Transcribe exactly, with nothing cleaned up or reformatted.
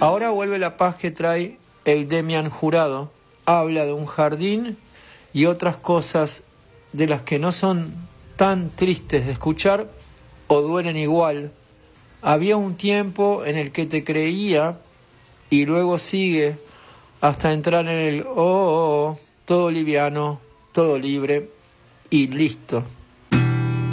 Ahora vuelve la paz que trae el Demian Jurado. Habla de un jardín y otras cosas de las que no son tan tristes de escuchar o duelen igual. Había un tiempo en el que te creía y luego sigue hasta entrar en el oh, oh, oh, todo liviano, todo libre y listo.